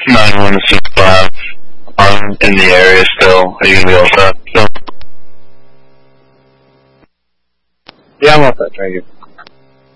9165. I'm in the area still. Are you gonna be all set? So? Yeah, I'm all set. Thank you.